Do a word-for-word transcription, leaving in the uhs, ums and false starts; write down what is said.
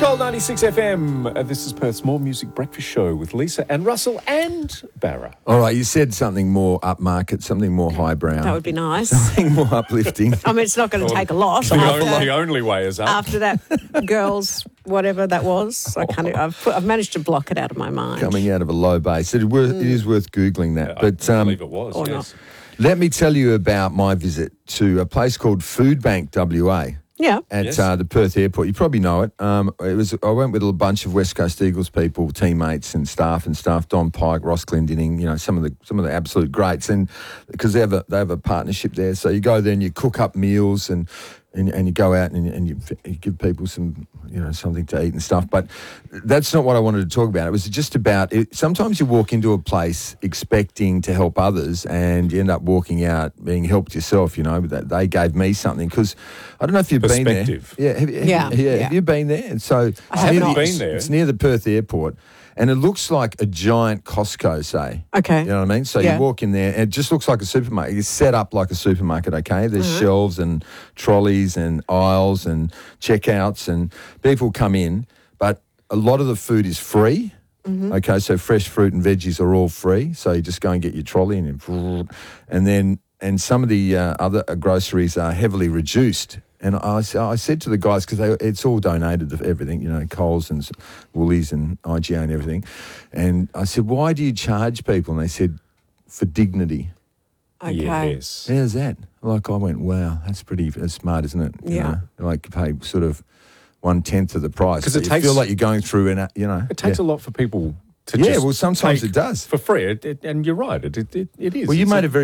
Gold ninety-six F M. Uh, this is Perth's More Music Breakfast Show with Lisa and Russell and Barra. All right, you said something more upmarket, something more highbrow. That would be nice. Something more uplifting. I mean, it's not going to take a lot. The, after, only, the only way is up. after that girl's whatever that was. I can't, I've, put, I've managed to block it out of my mind. Coming out of a low base. It, worth, mm. it is worth Googling that. Yeah, but I um, believe it was, or yes. not. Let me tell you about my visit to a place called Food Bank W A. Yeah. At Yes. uh, the Perth airport. You probably know it. Um, it was. I went with a bunch of West Coast Eagles people, teammates and staff and stuff. Don Pike, Ross Glendinning, you know, some of the some of the absolute greats. And because they have a they have a partnership there, so you go there and you cook up meals and and, and you go out and, and you, you give people some, you know, something to eat and stuff. But that's not what I wanted to talk about. It was just about it. Sometimes you walk into a place expecting to help others and you end up walking out being helped yourself, you know. But they gave me something because I don't know if you've been there. Yeah, have, have, Yeah, yeah, yeah. Have you been there? And so I have not. been there. It's near the Perth airport. And it looks like a giant Costco, say. Okay. You know what I mean? So Yeah. you walk in there, and it just looks like a supermarket. It's set up like a supermarket, okay? There's Uh-huh. shelves and trolleys and aisles and checkouts, and people come in, but a lot of the food is free. Mm-hmm. Okay, so fresh fruit and veggies are all free. So you just go and get your trolley, and you, and then and some of the uh, other groceries are heavily reduced. And I, I said to the guys, because it's all donated to everything, you know, Coles and Woolies and I G A and everything. And I said, why do you charge people? And they said, for dignity. Okay. Yes. How's that? Like, I went, wow, that's pretty that's smart, isn't it? You Yeah. know, like, pay sort of one-tenth of the price. 'Cause it you takes- feel like you're going through, an, you know. It takes yeah. a lot for people to Yeah, just well, sometimes take it does. for free. It, it, and you're right, it, it, it is. Well, you It's made a- a very